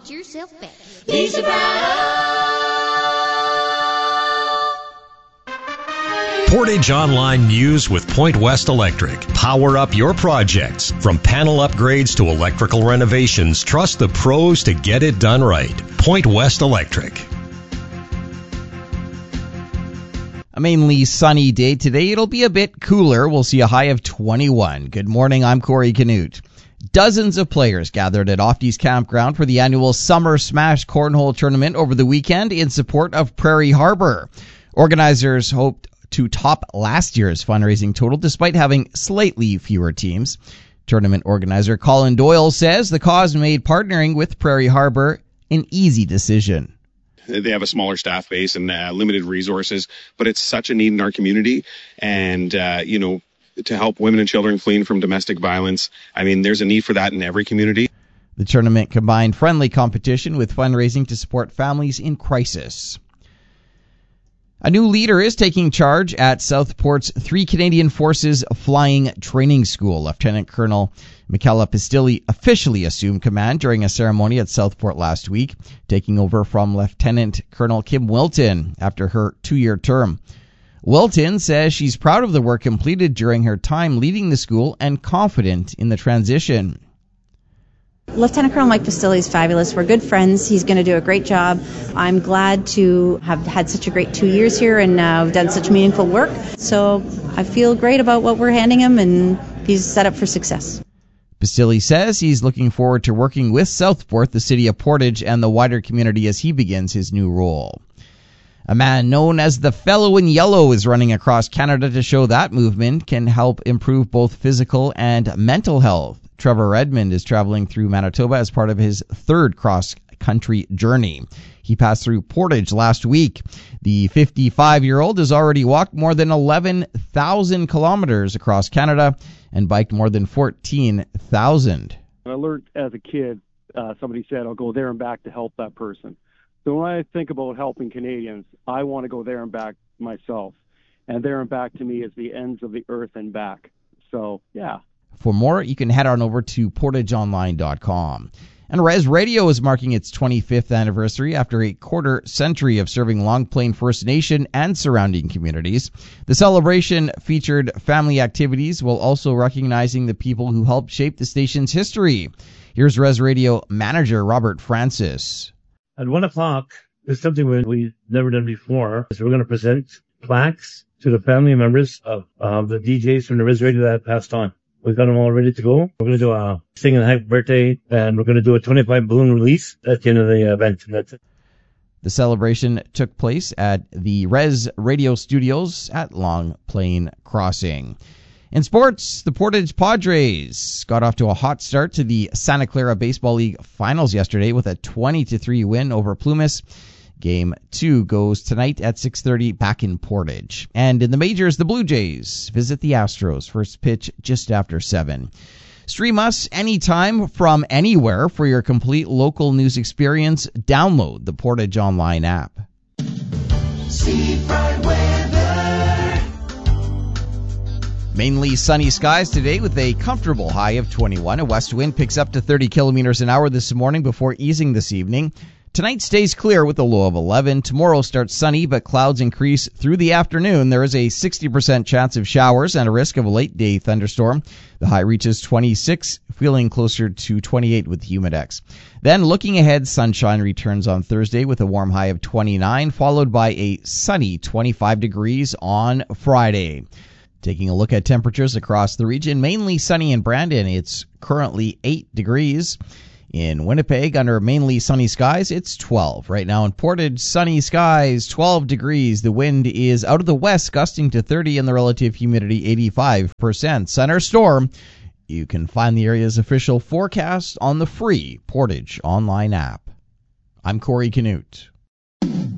get yourself back. Lisa Battle. Portage Online News with Point West Electric. Power up your projects. From panel upgrades to electrical renovations, trust the pros to get it done right. Point West Electric. A mainly sunny day today. It'll be a bit cooler. We'll see a high of 21. Good morning, I'm Corey Canute. Dozens of players gathered at Ofties Campground for the annual Summer Smash Cornhole Tournament over the weekend in support of Prairie Harbor. Organizers hoped to top last year's fundraising total despite having slightly fewer teams. Tournament organizer Colin Doyle says the cause made partnering with Prairie Harbor an easy decision. They have a smaller staff base and limited resources, but it's such a need in our community. And, to help women and children fleeing from domestic violence, there's a need for that in every community. The tournament combined friendly competition with fundraising to support families in crisis. A new leader is taking charge at Southport's 3 Canadian Forces Flying Training School. Lieutenant Colonel Michaela Pistilli officially assumed command during a ceremony at Southport last week, taking over from Lieutenant Colonel Kim Wilton after her 2-year term. Wilton says she's proud of the work completed during her time leading the school and confident in the transition. Lieutenant Colonel Mike Pistilli is fabulous. We're good friends. He's going to do a great job. I'm glad to have had such a great 2 years here and done such meaningful work. So I feel great about what we're handing him, and he's set up for success. Pistilli says he's looking forward to working with Southport, the city of Portage, and the wider community as he begins his new role. A man known as the Fellow in Yellow is running across Canada to show that movement can help improve both physical and mental health. Trevor Redmond is traveling through Manitoba as part of his third cross-country journey. He passed through Portage last week. The 55-year-old has already walked more than 11,000 kilometers across Canada and biked more than 14,000. I learned as a kid, somebody said, I'll go there and back to help that person. So when I think about helping Canadians, I want to go there and back myself. And there and back to me is the ends of the earth and back. So, yeah. For more, you can head on over to portageonline.com. And Res Radio is marking its 25th anniversary after a quarter century of serving Long Plain First Nation and surrounding communities. The celebration featured family activities while also recognizing the people who helped shape the station's history. Here's Res Radio manager Robert Francis. At 1 o'clock, there's something we've never done before. So we're going to present plaques to the family members of the DJs from the Res Radio that passed on. We've got them all ready to go. We're going to do a singing happy birthday, and we're going to do a 25 balloon release at the end of the event, and that's it. The celebration took place at the Res Radio Studios at Long Plain Crossing. In sports, the Portage Padres got off to a hot start to the Santa Clara Baseball League Finals yesterday with a 20-3 win over Plumas. Game 2 goes tonight at 6:30 back in Portage. And in the majors, the Blue Jays visit the Astros. First pitch just after 7. Stream us anytime from anywhere for your complete local news experience. Download the Portage Online app. Seafront weather. Mainly sunny skies today with a comfortable high of 21. A west wind picks up to 30 kilometers an hour this morning before easing this evening. Tonight stays clear with a low of 11. Tomorrow starts sunny, but clouds increase through the afternoon. There is a 60% chance of showers and a risk of a late-day thunderstorm. The high reaches 26, feeling closer to 28 with Humidex. Then looking ahead, sunshine returns on Thursday with a warm high of 29, followed by a sunny 25 degrees on Friday. Taking a look at temperatures across the region, mainly sunny in Brandon. It's currently 8 degrees. In Winnipeg, under mainly sunny skies, it's 12. Right now in Portage, sunny skies, 12 degrees. The wind is out of the west, gusting to 30, and the relative humidity 85%. Center storm. You can find the area's official forecast on the free Portage Online app. I'm Corey Canute.